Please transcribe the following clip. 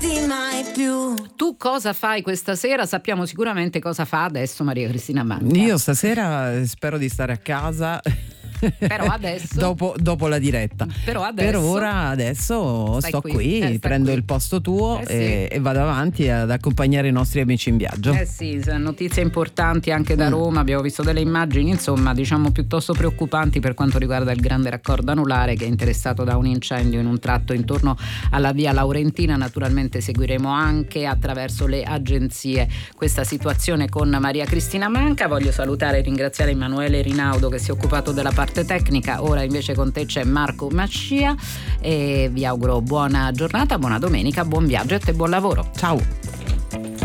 lasciarti mai più. Tu cosa fai questa sera? Sappiamo sicuramente cosa fa adesso Maria Cristina Manca. Io stasera spero di stare a casa. Però adesso dopo la diretta. Però adesso, per ora adesso sto qui, prendo qui. Il posto tuo Sì. e vado avanti ad accompagnare i nostri amici in viaggio. Sì, notizie importanti anche da Roma, abbiamo visto delle immagini insomma diciamo piuttosto preoccupanti per quanto riguarda il grande raccordo anulare che è interessato da un incendio in un tratto intorno alla via Laurentina. Naturalmente seguiremo anche attraverso le agenzie questa situazione con Maria Cristina Manca. Voglio salutare e ringraziare Emanuele Rinaudo che si è occupato della parte tecnica. Ora invece con te c'è Marco Mascia e vi auguro buona giornata, buona domenica, buon viaggio e buon lavoro. Ciao.